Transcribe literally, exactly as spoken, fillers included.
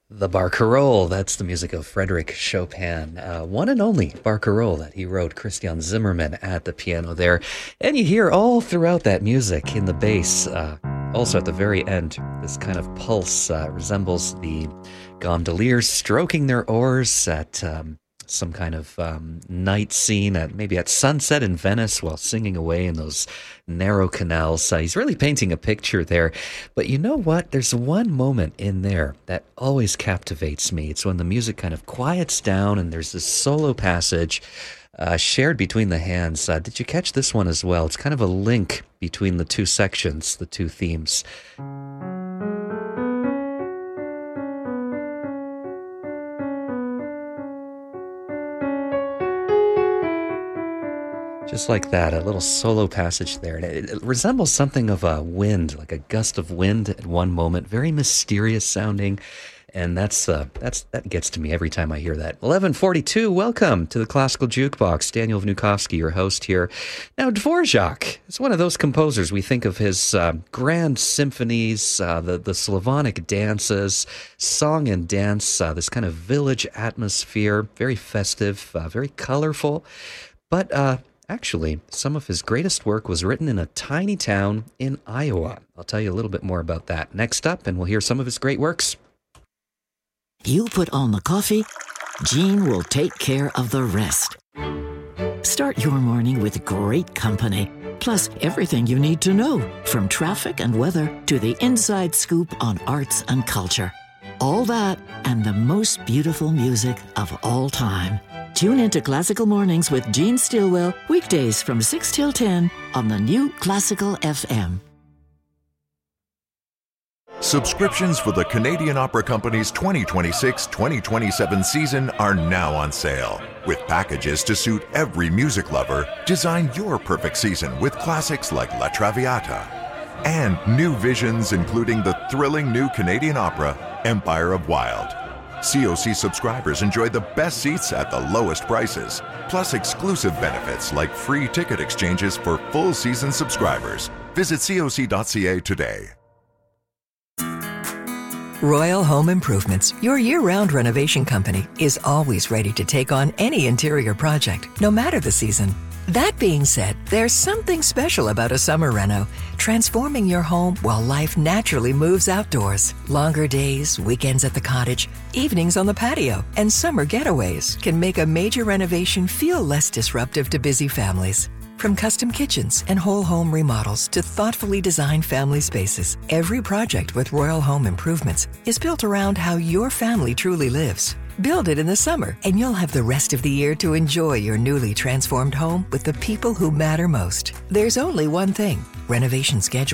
The Barcarolle, that's the music of Frederick Chopin, uh, one and only Barcarolle that he wrote, Christian Zimmermann at the piano there. And you hear all throughout that music in the bass, uh, also at the very end, this kind of pulse uh, resembles the gondoliers stroking their oars at um, some kind of um, night scene, at maybe at sunset in Venice while singing away in those narrow canals. Uh, he's really painting a picture there. But you know what? There's one moment in there that always captivates me. It's when the music kind of quiets down and there's this solo passage uh, shared between the hands. Uh, did you catch this one as well? It's kind of a link between the two sections, the two themes. Just like that, a little solo passage there. And it, it resembles something of a wind, like a gust of wind at one moment, very mysterious sounding. And that's uh, that's that gets to me every time I hear that. eleven forty-two, welcome to the Classical Jukebox. Daniel Vnukovsky, your host here. Now, Dvorak is one of those composers. We think of his uh, grand symphonies, uh, the, the Slavonic dances, song and dance, uh, this kind of village atmosphere, very festive, uh, very colorful. But uh, actually, some of his greatest work was written in a tiny town in Iowa. I'll tell you a little bit more about that next up, and we'll hear some of his great works. You put on the coffee, Jean will take care of the rest. Start your morning with great company, plus everything you need to know, from traffic and weather to the inside scoop on arts and culture. All that and the most beautiful music of all time. Tune into Classical Mornings with Jean Stillwell, weekdays from six till ten on the new Classical F M. Subscriptions for the Canadian Opera Company's twenty twenty-six twenty twenty-seven season are now on sale. With packages to suit every music lover, design your perfect season with classics like La Traviata. And new visions including the thrilling new Canadian opera, Empire of Wild. C O C subscribers enjoy the best seats at the lowest prices, plus exclusive benefits like free ticket exchanges for full season subscribers. Visit C O C dot C A today. Royal Home Improvements, your year-round renovation company, is always ready to take on any interior project, no matter the season. That being said, there's something special about a summer reno, transforming your home while life naturally moves outdoors. Longer days, weekends at the cottage, evenings on the patio, and summer getaways can make a major renovation feel less disruptive to busy families. From custom kitchens and whole home remodels to thoughtfully designed family spaces, every project with Royal Home Improvements is built around how your family truly lives. Build it in the summer, and you'll have the rest of the year to enjoy your newly transformed home with the people who matter most. There's only one thing: renovation schedule.